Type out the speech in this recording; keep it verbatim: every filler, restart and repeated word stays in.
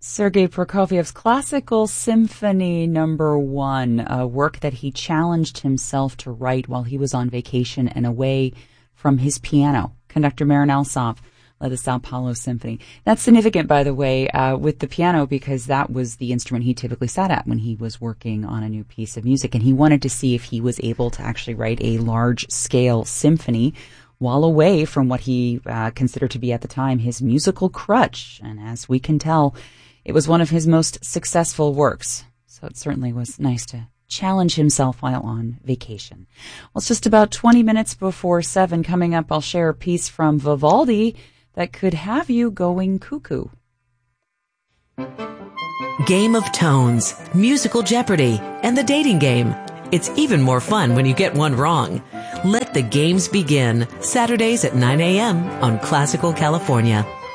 Sergei Prokofiev's Classical Symphony Number One, a work that he challenged himself to write while he was on vacation and away from his piano. Conductor Marin Alsop led the Sao Paulo Symphony. That's significant, by the way, uh, with the piano, because that was the instrument he typically sat at when he was working on a new piece of music, and he wanted to see if he was able to actually write a large-scale symphony while away from what he uh, considered to be at the time his musical crutch. And as we can tell, it was one of his most successful works. So it certainly was nice to challenge himself while on vacation. Well, it's just about twenty minutes before seven. Coming up, I'll share a piece from Vivaldi that could have you going cuckoo. Game of Tones, Musical Jeopardy, and the dating game. It's even more fun when you get one wrong. Let the games begin, Saturdays at nine a.m. on Classical California.